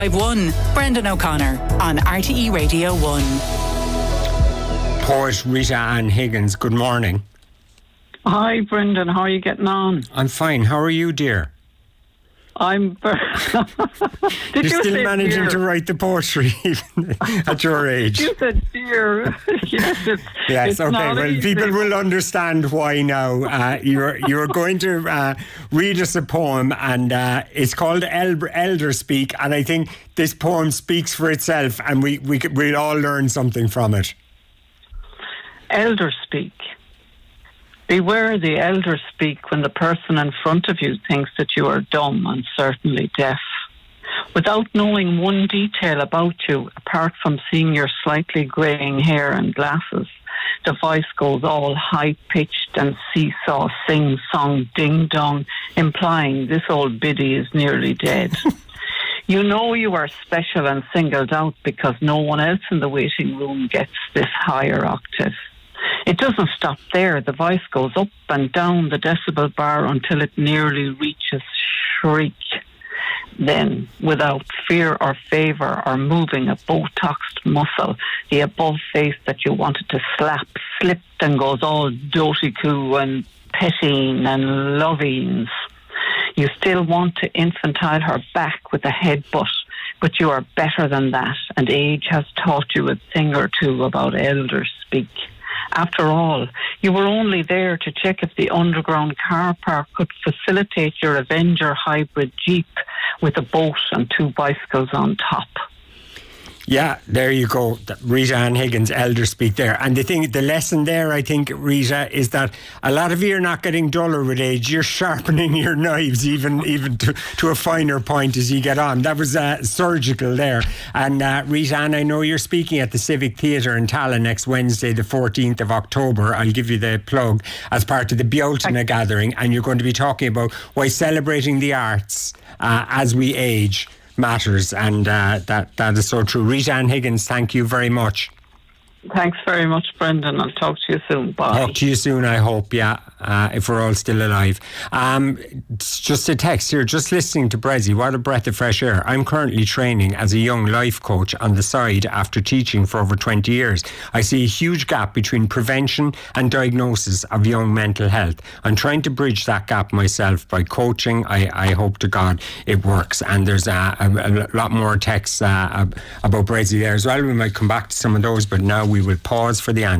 1. Brendan O'Connor on RTE Radio 1. Poet Rita Ann Higgins, good morning. Hi Brendan, how are you getting on? I'm fine. How are you, dear? I'm... You're still managing to write the poetry even at your age. You said dear. Yes, okay. Well, easy. People will understand why now. You're going to read us a poem, and it's called Elder Speak, and I think this poem speaks for itself, and we'll all learn something from it. Elder Speak. Beware the elder speak when the person in front of you thinks that you are dumb and certainly deaf. Without knowing one detail about you, apart from seeing your slightly greying hair and glasses, the voice goes all high-pitched and seesaw, sing-song, ding-dong, implying this old biddy is nearly dead. You know you are special and singled out because no one else in the waiting room gets this higher octave. It doesn't stop there. The voice goes up and down the decibel bar until it nearly reaches shriek. Then, without fear or favour or moving a Botoxed muscle, the above face that you wanted to slap slipped and goes all doty-coo and petting and lovings. You still want to infantile her back with a headbutt, but you are better than that, and age has taught you a thing or two about elder speak. After all, you were only there to check if the underground car park could facilitate your Avenger hybrid Jeep with a boat and 2 bicycles on top. Yeah, there you go. Rita Ann Higgins, Elder Speak there. And the lesson there, I think, Rita, is that a lot of you are not getting duller with age. You're sharpening your knives even to a finer point as you get on. That was surgical there. And Rita Ann, I know you're speaking at the Civic Theatre in Tala next Wednesday, the 14th of October. I'll give you the plug as part of the Bealtaine gathering. And you're going to be talking about why celebrating the arts as we age matters, and that is so true. Rita Ann Higgins, thank you very much. Thanks very much, Brendan. I'll talk to you soon. Bye. Talk to you soon, I hope, yeah, if we're all still alive. It's just a text here, just listening to Bressie, what a breath of fresh air. I'm currently training as a young life coach on the side after teaching for over 20 years. I see a huge gap between prevention and diagnosis of young mental health. I'm trying to bridge that gap myself by coaching. I hope to God it works. And there's a lot more texts about Bressie there as well. We might come back to some of those, but now we will pause for the answer.